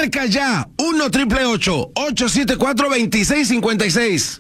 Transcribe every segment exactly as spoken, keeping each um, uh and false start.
Marca ya uno triple ocho ocho siete cuatro dos seis cinco seis.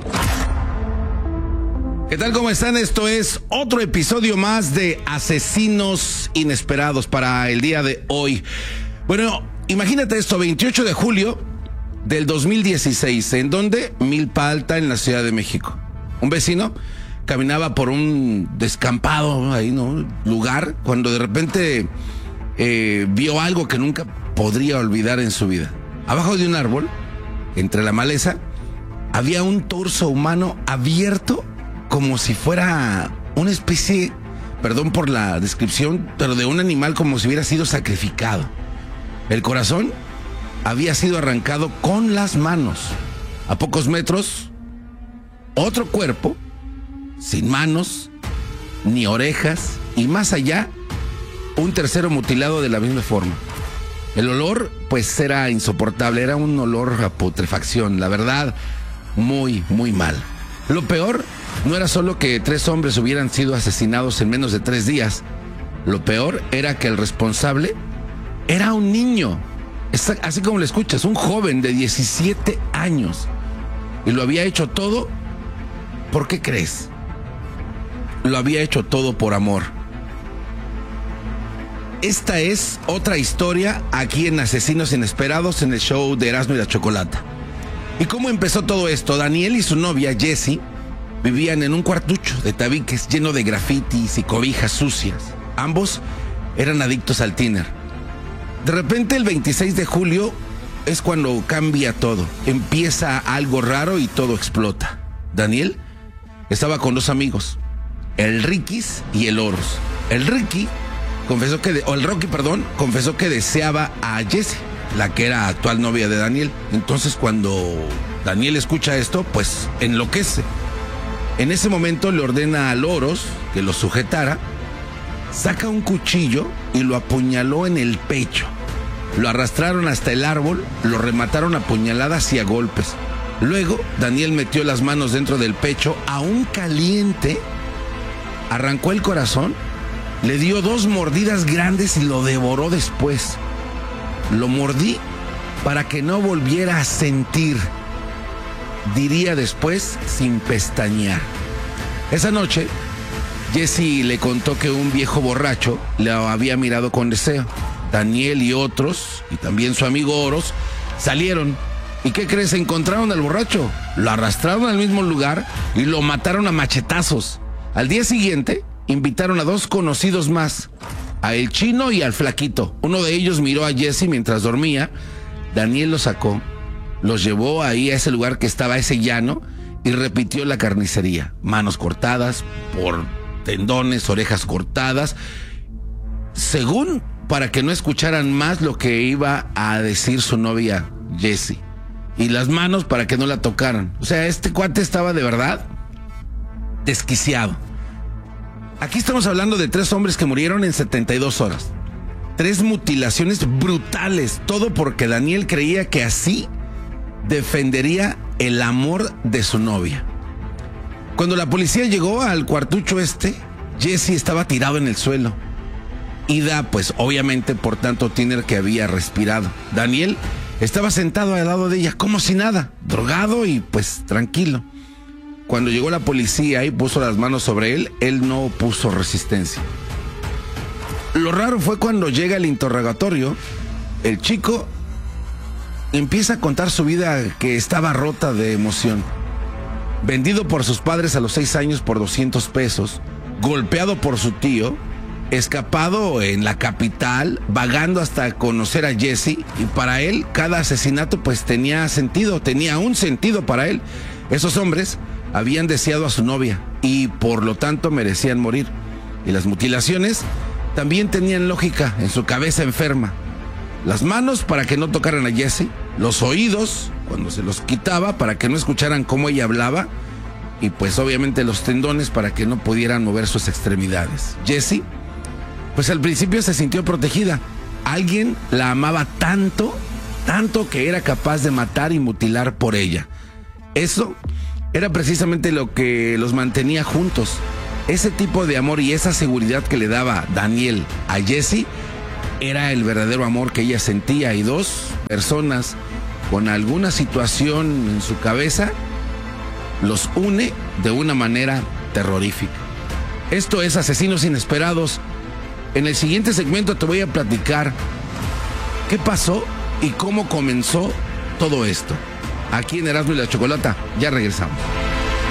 ¿Qué tal? ¿Cómo están? Esto es otro episodio más de Asesinos Inesperados para el día de hoy. Bueno, imagínate esto, veintiocho de julio del dos mil dieciséis, ¿en dónde? Milpa Alta, en la Ciudad de México. Un vecino caminaba por un descampado ahí, ¿no? lugar, cuando de repente eh, vio algo que nunca podría olvidar en su vida. Abajo de un árbol, entre la maleza, había un torso humano abierto, como si fuera una especie, perdón por la descripción, pero de un animal como si hubiera sido sacrificado. El corazón había sido arrancado con las manos. A pocos metros, otro cuerpo, sin manos, ni orejas, y más allá, un tercero mutilado de la misma forma. El olor, pues, era insoportable, era un olor a putrefacción, la verdad, muy, muy mal. Lo peor no era solo que tres hombres hubieran sido asesinados en menos de tres días. Lo peor era que el responsable era un niño, así como lo escuchas, un joven de diecisiete años. Y lo había hecho todo, ¿por qué crees? Lo había hecho todo por amor. Esta es otra historia aquí en Asesinos Inesperados, en el show de Erasmo y la Chocolata. ¿Y cómo empezó todo esto? Daniel y su novia, Jessie, vivían en un cuartucho de tabiques lleno de grafitis y cobijas sucias. Ambos eran adictos al tiner. De repente, el veintiséis de julio es cuando cambia todo. Empieza algo raro y todo explota. Daniel estaba con dos amigos, el Riquis y el Oros. El Ricky confesó que, de, o el Rocky, perdón, confesó que deseaba a Jessie, la que era actual novia de Daniel. Entonces, cuando Daniel escucha esto, pues enloquece. En ese momento le ordena a Oros que lo sujetara, saca un cuchillo y lo apuñaló en el pecho. Lo arrastraron hasta el árbol, lo remataron a puñaladas y a golpes. Luego, Daniel metió las manos dentro del pecho, aún caliente, arrancó el corazón, le dio dos mordidas grandes y lo devoró después. Lo mordí para que no volviera a sentir, diría después sin pestañear. Esa noche, Jessie le contó que un viejo borracho le había mirado con deseo. Daniel y otros, y también su amigo Oros, salieron. ¿Y qué crees? Encontraron al borracho, lo arrastraron al mismo lugar y lo mataron a machetazos. Al día siguiente, invitaron a dos conocidos más, a el chino y al flaquito. Uno de ellos miró a Jessie mientras dormía. Daniel los sacó, los llevó ahí a ese lugar que estaba ese llano y repitió la carnicería. Manos cortadas por tendones, orejas cortadas, según para que no escucharan más lo que iba a decir su novia Jessie. Y las manos para que no la tocaran. O sea, este cuate estaba de verdad desquiciado. Aquí estamos hablando de tres hombres que murieron en setenta y dos horas. Tres mutilaciones brutales. Todo porque Daniel creía que así defendería el amor de su novia. Cuando la policía llegó al cuartucho este, Jessie estaba tirado en el suelo. Ida, pues obviamente por tanto tiner que había respirado. Daniel estaba sentado al lado de ella como si nada, drogado y pues tranquilo. Cuando llegó la policía y puso las manos sobre él, él no puso resistencia. Lo raro fue cuando llega el interrogatorio, el chico empieza a contar su vida que estaba rota de emoción. Vendido por sus padres a los seis años por doscientos pesos, golpeado por su tío, escapado en la capital, vagando hasta conocer a Jessie, y para él cada asesinato pues tenía sentido, tenía un sentido para él. Esos hombres habían deseado a su novia y por lo tanto merecían morir. Y las mutilaciones también tenían lógica en su cabeza enferma. Las manos para que no tocaran a Jessie, los oídos cuando se los quitaba para que no escucharan cómo ella hablaba, y pues obviamente los tendones para que no pudieran mover sus extremidades. Jessie, pues al principio se sintió protegida. Alguien la amaba tanto, tanto que era capaz de matar y mutilar por ella. Eso era precisamente lo que los mantenía juntos. Ese tipo de amor y esa seguridad que le daba Daniel a Jessie era el verdadero amor que ella sentía, y dos personas con alguna situación en su cabeza los une de una manera terrorífica. Esto es Asesinos Inesperados. En el siguiente segmento te voy a platicar qué pasó y cómo comenzó todo esto. Aquí en Erasmo y la Chocolata, ya regresamos.